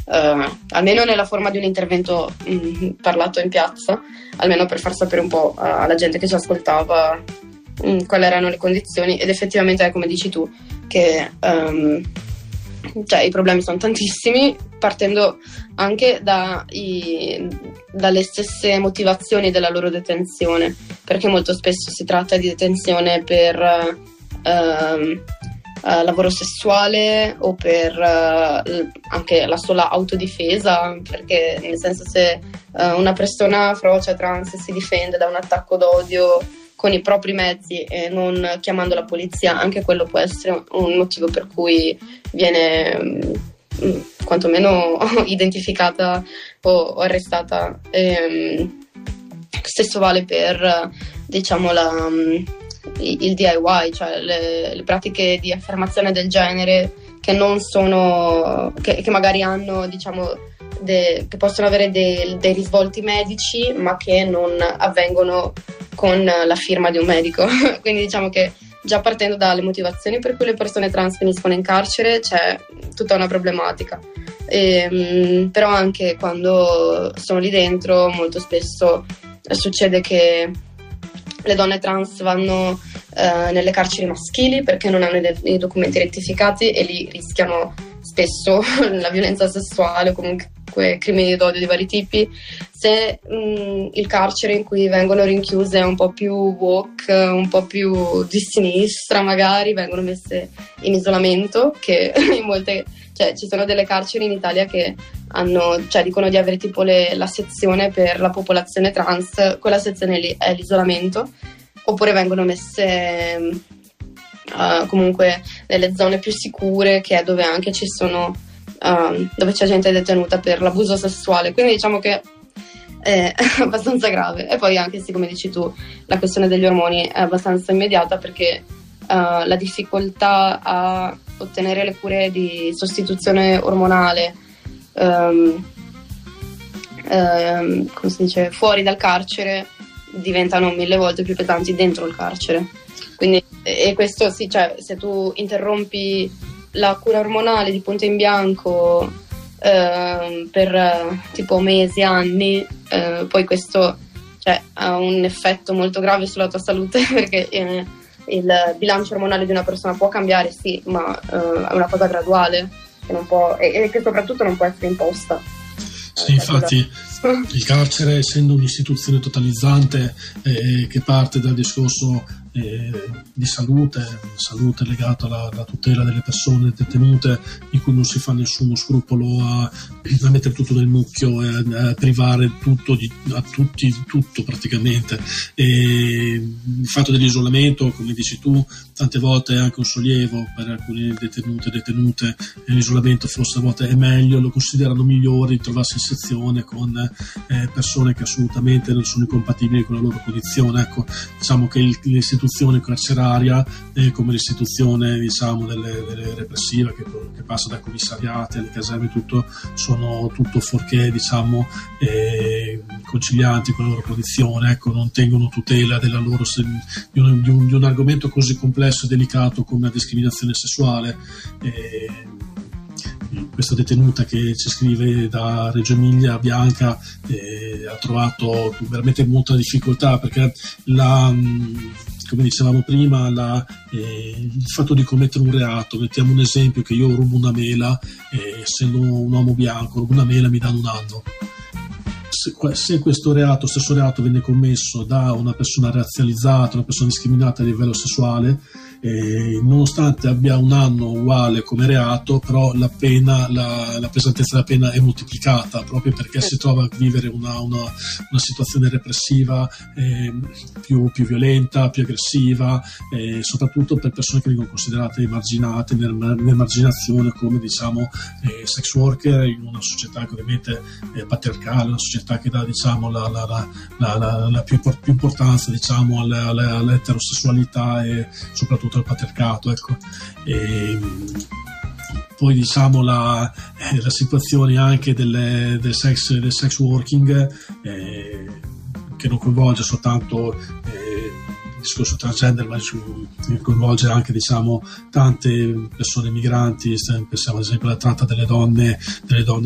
almeno nella forma di un intervento parlato in piazza, almeno per far sapere un po' alla gente che ci ascoltava quali erano le condizioni. Ed effettivamente è come dici tu, che cioè, i problemi sono tantissimi, partendo anche dalle stesse motivazioni della loro detenzione, perché molto spesso si tratta di detenzione per lavoro sessuale o per anche la sola autodifesa, perché nel senso, se una persona frocia trans si difende da un attacco d'odio con i propri mezzi e non chiamando la polizia, anche quello può essere un motivo per cui viene quantomeno identificata o arrestata. Stesso vale per, diciamo, il DIY, cioè le pratiche di affermazione del genere che non sono, che magari hanno, diciamo, che possono avere dei risvolti medici, ma che non avvengono con la firma di un medico. Quindi diciamo che già partendo dalle motivazioni per cui le persone trans finiscono in carcere c'è tutta una problematica. Però anche quando sono lì dentro molto spesso succede che le donne trans vanno nelle carceri maschili perché non hanno i documenti rettificati e lì rischiano spesso la violenza sessuale o comunque crimini d'odio di vari tipi. Se il carcere in cui vengono rinchiuse è un po' più woke, un po' più di sinistra, magari vengono messe in isolamento, che in molte, cioè ci sono delle carceri in Italia che hanno, cioè dicono di avere tipo la sezione per la popolazione trans, quella sezione lì è l'isolamento, oppure vengono messe comunque nelle zone più sicure, che è dove anche ci sono dove c'è gente detenuta per l'abuso sessuale. Quindi diciamo che è abbastanza grave. E poi anche, sì, come dici tu, la questione degli ormoni è abbastanza immediata, perché la difficoltà a ottenere le cure di sostituzione ormonale come si dice, fuori dal carcere diventano 1000 volte più pesanti dentro il carcere. Quindi, e questo sì, cioè, se tu interrompi la cura ormonale di punto in bianco per tipo mesi, anni, poi questo, cioè, ha un effetto molto grave sulla tua salute, perché il bilancio ormonale di una persona può cambiare, sì, ma è una cosa graduale che non può, e che soprattutto non può essere imposta. Sì, infatti il carcere, essendo un'istituzione totalizzante che parte dal discorso di salute legato alla tutela delle persone detenute, in cui non si fa nessuno scrupolo a mettere tutto nel mucchio e a privare tutto a tutti tutto praticamente. E il fatto dell'isolamento, come dici tu, tante volte è anche un sollievo per alcuni detenuti e detenute, e l'isolamento forse a volte è meglio, lo considerano migliore di trovarsi in sezione con persone che assolutamente non sono incompatibili con la loro condizione. Ecco, diciamo che l'istituzione carceraria, come l'istituzione, diciamo, delle repressive che passa dai commissariati alle caserme, tutto sono tutto fuorché, diciamo, concilianti con la loro condizione. Ecco, non tengono tutela della loro di un argomento così complesso e delicato come la discriminazione sessuale. Questa detenuta che ci scrive da Reggio Emilia, Bianca, ha trovato veramente molta difficoltà, perché come dicevamo prima, il fatto di commettere un reato, mettiamo un esempio che io rubo una mela, essendo un uomo bianco, rubo una mela, mi danno un anno. Se questo stesso reato viene commesso da una persona razzializzata, una persona discriminata a livello sessuale, nonostante abbia un anno uguale come reato, però la pena, la pesantezza della pena è moltiplicata, proprio perché si trova a vivere una situazione repressiva più violenta, più aggressiva, soprattutto per persone che vengono considerate emarginate, nell'emarginazione, come, diciamo, sex worker, in una società che ovviamente è patriarcale, una società che dà, diciamo, la più importanza, diciamo, all'eterosessualità e soprattutto al patriarcato, ecco. Poi, diciamo, la situazione anche del sex working, che non coinvolge soltanto il discorso transgender, ma coinvolge anche, diciamo, tante persone migranti. Pensiamo ad esempio alla tratta delle donne